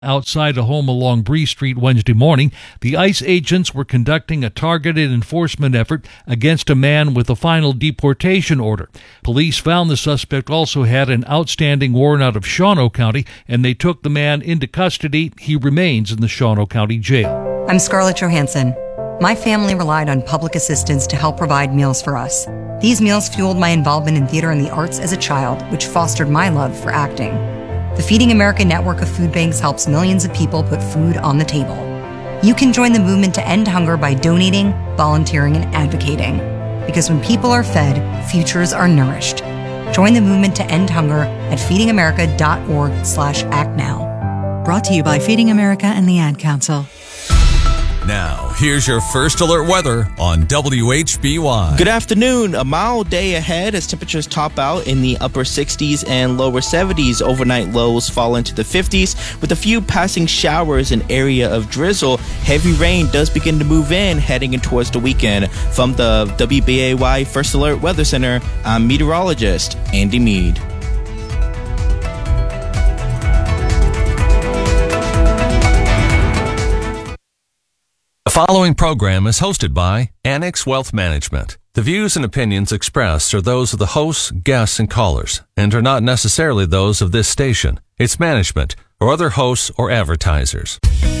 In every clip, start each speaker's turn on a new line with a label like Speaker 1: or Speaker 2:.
Speaker 1: Outside a home along Bree Street Wednesday morning, the ICE agents were conducting a targeted enforcement effort against a man with a final deportation order. Police found the suspect also had an outstanding warrant out of Shawano County, and they took the man into custody. He remains in the Shawano County Jail.
Speaker 2: I'm Scarlett Johansson. My family relied on public assistance to help provide meals for us. These meals fueled my involvement in theater and the arts as a child, which fostered my love for acting. The Feeding America network of food banks helps millions of people put food on the table. You can join the movement to end hunger by donating, volunteering, and advocating. Because when people are fed, futures are nourished. Join the movement to end hunger at feedingamerica.org/actnow.
Speaker 3: Brought to you by Feeding America and the Ad Council.
Speaker 4: Now, here's your first alert weather on WHBY.
Speaker 5: Good afternoon. A mild day ahead as temperatures top out in the upper 60s and lower 70s. Overnight lows fall into the 50s with a few passing showers and area of drizzle. Heavy rain does begin to move in heading in towards the weekend. From the WBAY First Alert Weather Center, I'm meteorologist Andy Mead.
Speaker 4: The following program is hosted by Annex Wealth Management. The views and opinions expressed are those of the hosts, guests, and callers, and are not necessarily those of this station, its management, or other hosts or advertisers.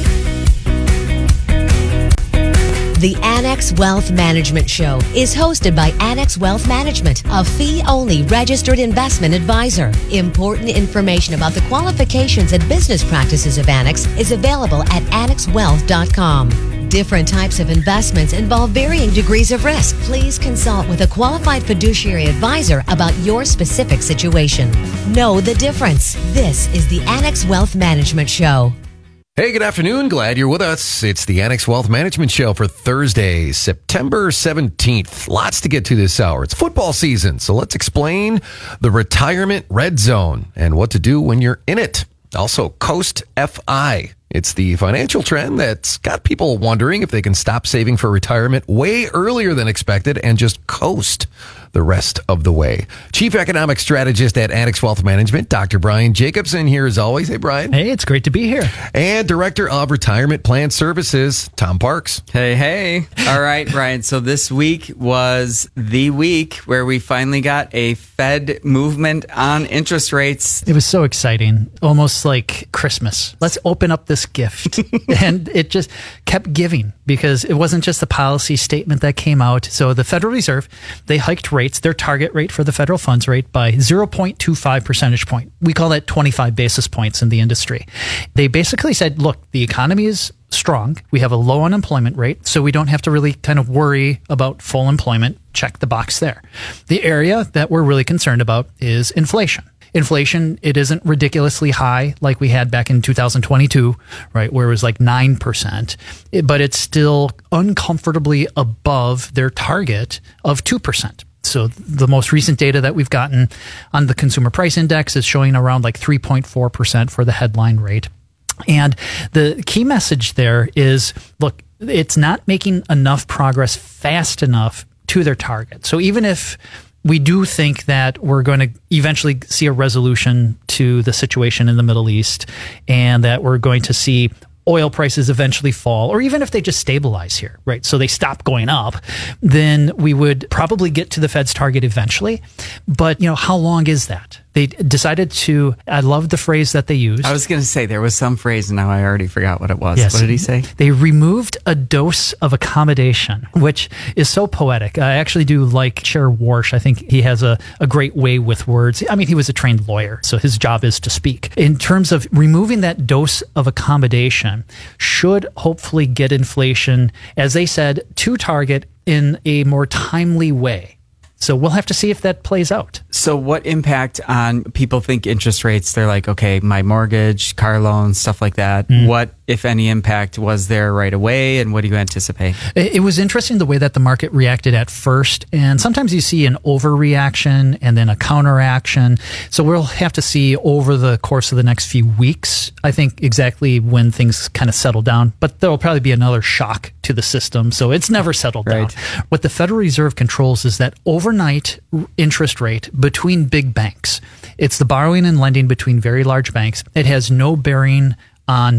Speaker 6: The Annex Wealth Management Show is hosted by Annex Wealth Management, a fee-only registered investment advisor. Important information about the qualifications and business practices of Annex is available at annexwealth.com. Different types of investments involve varying degrees of risk. Please consult with a qualified fiduciary advisor about your specific situation. Know the difference. This is the Annex Wealth Management Show.
Speaker 7: Hey, good afternoon. Glad you're with us. It's the Annex Wealth Management Show for Thursday, September 17th. Lots to get to this hour. It's football season, so let's explain the retirement red zone and what to do when you're in it. Also, Coast FI. It's the financial trend that's got people wondering if they can stop saving for retirement way earlier than expected and just coast the rest of the way. Chief Economic Strategist at Annex Wealth Management, Dr. Brian Jacobson, here as always. Hey, Brian.
Speaker 8: Hey, it's great to be here.
Speaker 7: And Director of Retirement Plan Services, Tom Parks.
Speaker 9: Hey. All right, Brian. So this week was the week where we finally got a Fed movement on interest rates.
Speaker 8: It was so exciting, almost like Christmas. Let's open up this gift. And it just kept giving because it wasn't just the policy statement that came out. So the Federal Reserve, they hiked rates, their target rate for the federal funds rate by 0.25 percentage point. We call that 25 basis points in the industry. They basically said, look, the economy is strong. We have a low unemployment rate, so we don't have to really kind of worry about full employment. Check the box there. The area that we're really concerned about is inflation. Inflation, it isn't ridiculously high like we had back in 2022, right, where it was like 9%, but it's still uncomfortably above their target of 2%. So the most recent data that we've gotten on the consumer price index is showing around like 3.4% for the headline rate. And the key message there is, look, it's not making enough progress fast enough to their target. So even if we do think that we're going to eventually see a resolution to the situation in the Middle East and that we're going to see oil prices eventually fall, or even if they just stabilize here, right? So they stop going up, then we would probably get to the Fed's target eventually. But, how long is that? They decided to, I love the phrase that they used.
Speaker 9: I was going to say there was some phrase and now I already forgot what it was.
Speaker 8: Yes.
Speaker 9: What did he say?
Speaker 8: They removed a dose of accommodation, which is so poetic. I actually do like Chair Warsh. I think he has a great way with words. I mean, he was a trained lawyer, so his job is to speak. In terms of removing that dose of accommodation should hopefully get inflation, as they said, to target in a more timely way. So we'll have to see if that plays out.
Speaker 9: So what impact on people think interest rates? They're like, okay, my mortgage, car loans, stuff like that. What, if any, impact was there right away? And what do you anticipate?
Speaker 8: It was interesting the way that the market reacted at first. And sometimes you see an overreaction and then a counteraction. So we'll have to see over the course of the next few weeks, I think, exactly when things kind of settle down. But there will probably be another shock to the system. So it's never settled down. What the Federal Reserve controls is that overnight interest rate between big banks. It's the borrowing and lending between very large banks. It has no bearing on